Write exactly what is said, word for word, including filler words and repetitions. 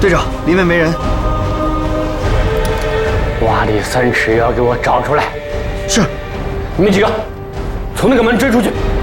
队长，里面没人。 瓦里三尺要给我找出来。 是。 你们几个从那个门追出去。